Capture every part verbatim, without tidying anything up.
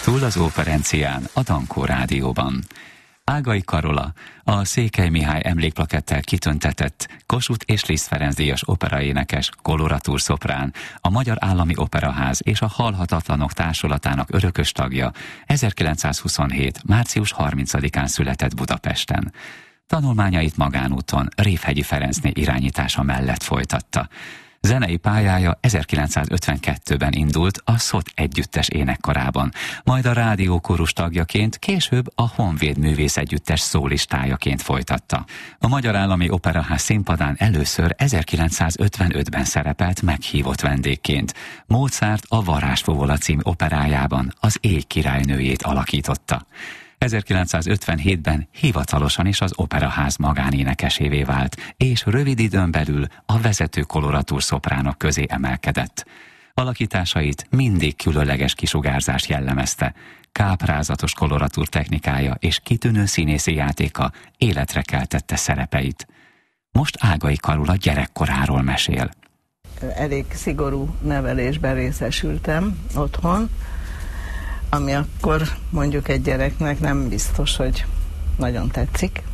Túl az Óperencián, a Dankó Rádióban. Ágai Karola, a Székely Mihály emlékplakettel kitüntetett Kossuth és Liszt Ferenc díjas operaénekes, koloratúr szoprán, a Magyar Állami Operaház és a Halhatatlanok Társulatának örökös tagja, ezerkilencszázhuszonhét. március harmincadikán született Budapesten. Tanulmányait magánúton Révhegyi Ferencné irányítása mellett folytatta. Zenei pályája ezerkilencszázötvenkettőben indult a Szot együttes énekkarában, majd a rádió kórus tagjaként, később a Honvéd Művész Együttes szólistájaként folytatta. A Magyar Állami Operaház színpadán először ezerkilencszázötvenötben szerepelt meghívott vendégként. Mozart a Varázsfuvola című operájában az Éj királynőjét alakította. ezerkilencszázötvenhétben hivatalosan is az Operaház magánénekesévé vált, és rövid időn belül a vezető koloratúr szopránok közé emelkedett. Alakításait mindig különleges kisugárzás jellemezte, káprázatos koloratúr technikája és kitűnő színészi játéka életre keltette szerepeit. Most Ágai Karola gyerekkoráról mesél. Elég szigorú nevelésben részesültem otthon, ami akkor mondjuk egy gyereknek nem biztos, hogy nagyon tetszik,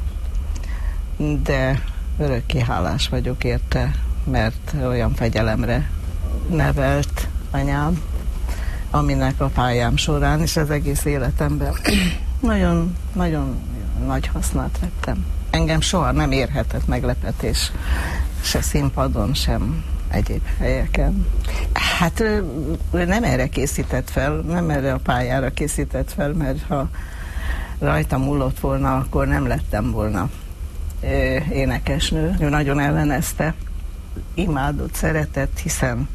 de örökké hálás vagyok érte, mert olyan fegyelemre nevelt anyám, aminek a pályám során és az egész életemben nagyon, nagyon nagy hasznát vettem. Engem soha nem érhetett meglepetés, se színpadon, sem egyéb helyeken. Hát ő, ő nem erre készített fel, nem erre a pályára készített fel, mert ha rajta múlott volna, akkor nem lettem volna énekesnő. Ő nagyon ellenezte, imádott, szeretett, hiszen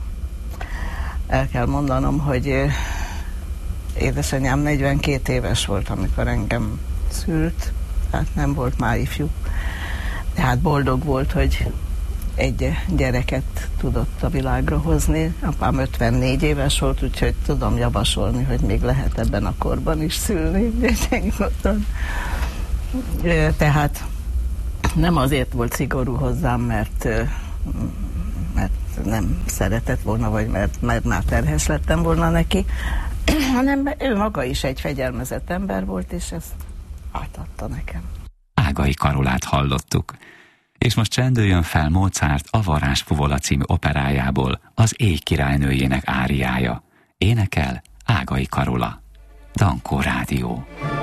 el kell mondanom, hogy édesanyám negyvenkét éves volt, amikor engem szült, tehát nem volt már ifjú. Tehát boldog volt, hogy egy gyereket tudott a világra hozni. Apám ötvennégy éves volt, úgyhogy tudom javasolni, hogy még lehet ebben a korban is szülni. Tehát nem azért volt szigorú hozzám, mert, mert nem szeretett volna, vagy mert, mert már terhes lettem volna neki, hanem ő maga is egy fegyelmezett ember volt, és ezt átadta nekem. Ágai Karolát hallottuk. És most csendüljön fel Mozart a Varázsfuvola című operájából az Éj királynőjének áriája. Énekel Ágai Karola. Dankó Rádió.